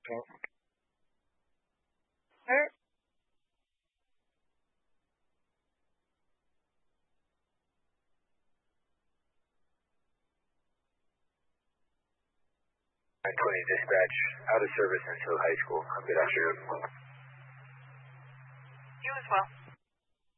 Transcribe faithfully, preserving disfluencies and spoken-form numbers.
Sir? nine twenty dispatch, out of service until high school. Good afternoon. You as well.